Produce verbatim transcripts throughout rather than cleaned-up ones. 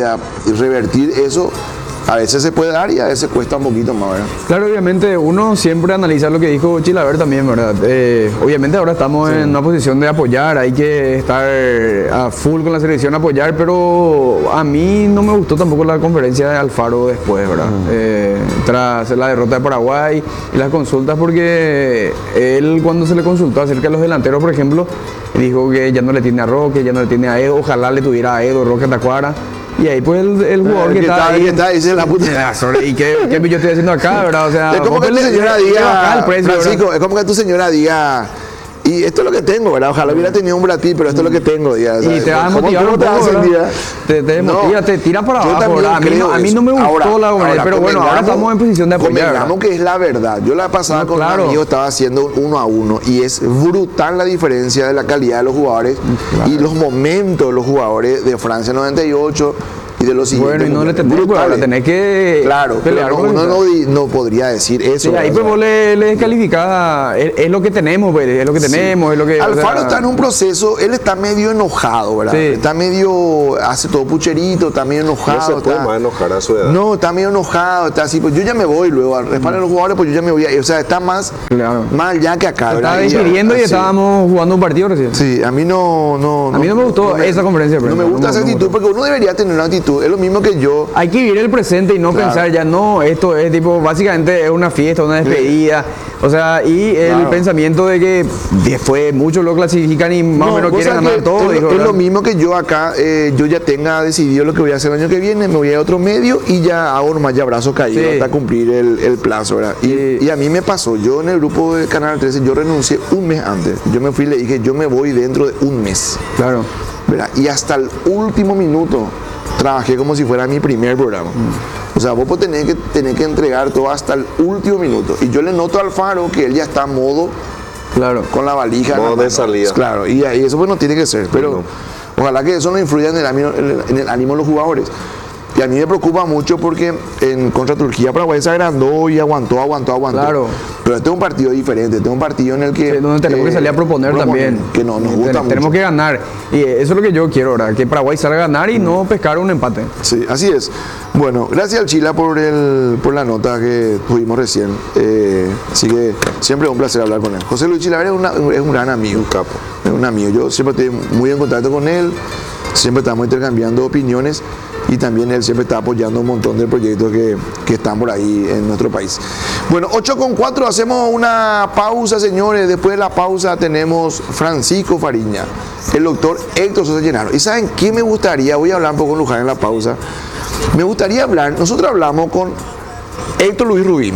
eh, revertir eso. A veces se puede dar y a veces cuesta un poquito más, ¿verdad? Claro, obviamente uno siempre analiza lo que dijo Chilaver también, ¿verdad? Eh, obviamente ahora estamos sí. en una posición de apoyar, hay que estar a full con la selección, apoyar, pero a mí no me gustó tampoco la conferencia de Alfaro después, ¿verdad? Uh-huh. eh, tras la derrota de Paraguay y las consultas, porque él cuando se le consultó acerca de los delanteros, por ejemplo, dijo que ya no le tiene a Roque, ya no le tiene a Edo, ojalá le tuviera a Edo, Roque Tacuara. Y ahí pues el, el jugador eh, que, que está ahí, que está ahí, dice la puta. ¿Y qué, qué yo estoy haciendo acá, verdad? O sea, es como que tu señora diga, Francisco, es como que tu señora diga, y esto es lo que tengo, ¿verdad? Ojalá hubiera tenido un Bratil, pero esto es lo que tengo, ya, y te va a motivar un poco, te, te motiva, no, te tira para abajo, ¿verdad? A mí, no, a mí no me gustó ahora, la conversación, pero bueno, ahora estamos en posición de apoyar. Convengamos que es la verdad. Yo la pasada no, con claro. un amigo estaba haciendo uno a uno y es brutal la diferencia de la calidad de los jugadores claro. y los momentos de los jugadores de Francia noventa y ocho y de los siguientes. Bueno, y no le tenés, ahora tenés que claro, pelear pero no, uno no, no podría decir eso. Sí, ahí pues vos le, le descalificás, es, es lo que tenemos, pues, es lo que tenemos, sí. es lo que... Alfaro o sea, está en un proceso, él está medio enojado, ¿verdad? Sí. Está medio, hace todo pucherito, está medio enojado. No se puede está, más enojar a su edad. No, está medio enojado, está así, pues yo ya me voy luego, al respaldo de los jugadores, pues yo ya me voy, o sea, está más, claro. más allá que acá. Se estaba digiriendo y sí. estábamos jugando un partido recién. Sí, a mí no... no a mí no me gustó no me, esa conferencia. No me gusta no, esa no actitud, porque uno debería tener una actitud, es lo mismo que yo. Hay que vivir el presente y no claro. pensar ya, no, esto es tipo, básicamente es una fiesta, una despedida, sí. o sea, y el claro. pensamiento de que después muchos lo clasifican y más no, o menos quieren ganar todo. Es, dijo, es lo mismo que yo acá, eh, yo ya tenga decidido lo que voy a hacer el año que viene, me voy a otro medio y ya hago nomás ya brazos caídos sí. hasta cumplir el, el plazo, ¿verdad? Y, sí. y a mí me pasó, yo en el grupo de Canal trece, yo renuncié un mes antes, yo me fui y le dije, yo me voy dentro de un mes. Claro. ¿Verdad? Y hasta el último minuto trabajé como si fuera mi primer programa. Mm. O sea, vos tenés que, tenés que entregar todo hasta el último minuto. Y yo le noto a Alfaro que él ya está a modo, claro, con la valija. Modo de salida. Claro, y, y eso pues no tiene que ser. Pero no. ojalá que eso no influya en el, ánimo, en el ánimo de los jugadores. Y a mí me preocupa mucho porque en contra Turquía Paraguay se agrandó y aguantó, aguantó, aguantó. Claro. Pero este es un partido diferente, este es un partido en el que... Sí, donde tenemos eh, que salir a proponer, proponer también. Que no, nos gusta Ten, Tenemos mucho. que ganar. Y eso es lo que yo quiero ahora, que Paraguay salga a ganar y mm. no pescar un empate. Sí, así es. Bueno, gracias al Chila por, el, por la nota que tuvimos recién. Eh, así que siempre es un placer hablar con él. José Luis Chilaver es, una, es un gran amigo. Un capo. Es un amigo. Yo siempre estoy muy en contacto con él. Siempre estamos intercambiando opiniones y también él siempre está apoyando un montón de proyectos que, que están por ahí en nuestro país. Bueno, ocho con cuatro, hacemos una pausa, señores. Después de la pausa tenemos Francisco Fariña, el doctor Héctor Sosa Llenaro. ¿Y saben qué me gustaría? Voy a hablar un poco con Luján en la pausa. Me gustaría hablar, nosotros hablamos con Héctor Luis Rubín,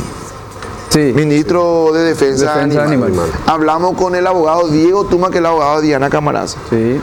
sí, ministro de Defensa, Defensa Animal. Animal. Hablamos con el abogado Diego Tuma, que es el abogado de Diana Camaraza. Sí.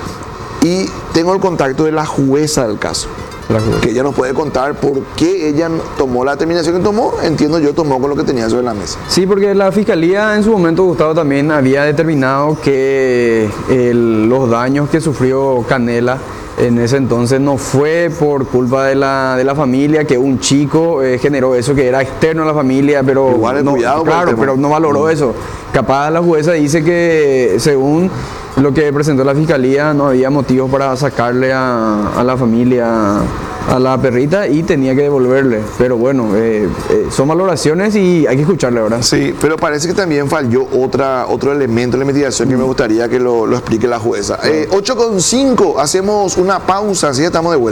Y tengo el contacto de la jueza del caso, que ella nos puede contar por qué ella tomó la determinación que tomó. Entiendo yo, tomó con lo que tenía sobre la mesa. Sí, porque la Fiscalía en su momento, Gustavo, también había determinado que el, los daños que sufrió Canela en ese entonces no fue por culpa de la, de la familia, que un chico eh, generó eso, que era externo a la familia, pero igual no, cuidado, claro, pero no valoró mm. eso. Capaz la jueza dice que según lo que presentó la Fiscalía no había motivos para sacarle a, a la familia a la perrita y tenía que devolverle, pero bueno, eh, eh, son valoraciones y hay que escucharle, ¿verdad? Sí, pero parece que también falló otra, otro elemento de la investigación que me gustaría que lo, lo explique la jueza. Eh, ocho con cinco, hacemos una pausa, así estamos de vuelta.